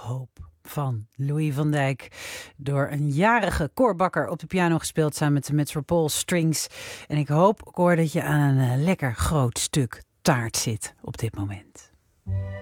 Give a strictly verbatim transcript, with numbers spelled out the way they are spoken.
Hope van Louis van Dijk. Door een jarige Cor Bakker op de piano gespeeld samen met de Metropole Strings. En ik hoop, Cor, dat je aan een uh, lekker groot stuk taart zit op dit moment.